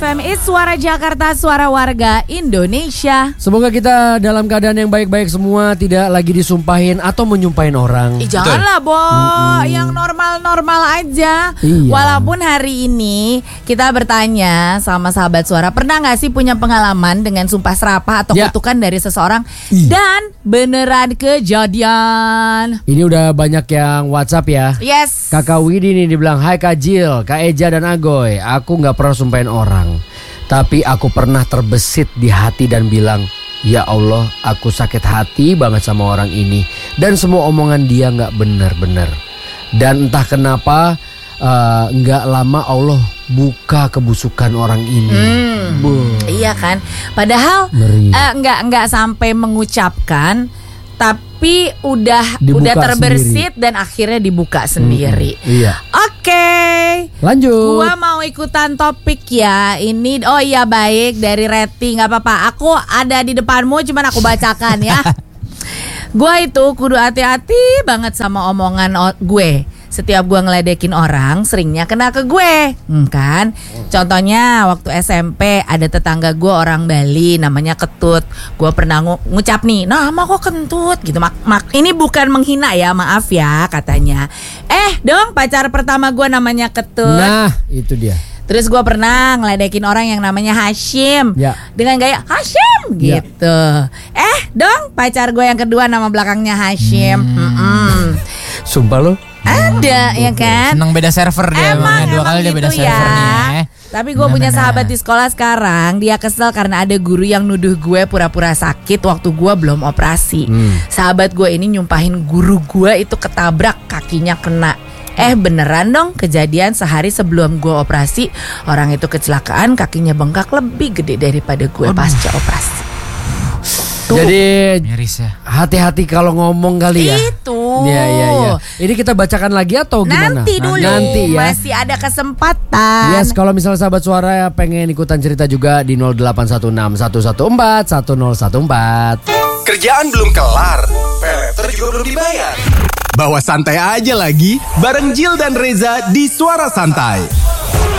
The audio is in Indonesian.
FM, it's Suara Jakarta, suara warga Indonesia. Semoga kita dalam keadaan yang baik-baik semua, tidak lagi disumpahin atau menyumpahin orang. Janganlah Bo, yang normal-normal aja. Iya. Walaupun hari ini kita bertanya sama sahabat suara, pernah gak sih punya pengalaman dengan sumpah serapah atau kutukan dari seseorang dan beneran kejadian? Ini udah banyak yang WhatsApp ya. Yes. Kakak Widi nih dibilang, hai Kak Jil, Kak Eja dan Agoy, aku gak pernah sumpahin orang, tapi aku pernah terbesit di hati dan bilang, ya Allah, aku sakit hati banget sama orang ini, dan semua omongan dia gak benar-benar. Dan entah kenapa gak lama Allah buka kebusukan orang ini. Iya kan, padahal nggak sampai mengucapkan, tapi udah terbersit sendiri. Dan akhirnya dibuka sendiri. Iya. Oke. Lanjut. Gua mau ikutan topik ya. Ini baik, dari rating nggak apa-apa. Aku ada di depanmu, cuman aku bacakan ya. Gua itu kudu hati-hati banget sama omongan gue. Setiap gue ngeledekin orang, seringnya kena ke gue, kan? Contohnya waktu SMP ada tetangga gue orang Bali, namanya Ketut. Gue pernah ngucap nih, nama kok Kentut gitu. Ini bukan menghina ya, maaf ya katanya. Dong pacar pertama gue namanya Ketut. Nah itu dia. Terus gue pernah ngeledekin orang yang namanya Hashim dengan gaya Hashim gitu. Dong pacar gue yang kedua nama belakangnya Hashim. Sumpah lo? Ada ya kan. Seneng beda server dia. Emang 2 kali dia gitu beda servernya. Tapi gue punya sahabat di sekolah sekarang, dia kesel karena ada guru yang nuduh gue pura-pura sakit waktu gue belum operasi. Sahabat gue ini nyumpahin guru gue itu ketabrak, kakinya kena. Beneran dong, kejadian sehari sebelum gue operasi. Orang itu kecelakaan, kakinya bengkak lebih gede daripada gue pasca operasi. Tuh. Jadi miris ya. Hati-hati kalau ngomong kali ya. Itu. Iya. Ini kita bacakan lagi atau gimana? Nanti dulu. Nanti ya. Masih ada kesempatan. Yes, kalau misalnya sahabat suara pengen ikutan cerita juga di 0816 114 1014. Kerjaan belum kelar, peleter juga belum dibayar. Bawa santai aja lagi, bareng Jil dan Reza di Suara Santai.